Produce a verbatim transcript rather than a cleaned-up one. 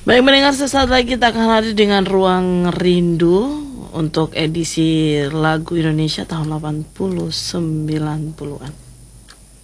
Baik mendengar, sesaat lagi kita akan hadir dengan Ruang Rindu untuk edisi lagu Indonesia tahun delapan puluh sembilan puluhan.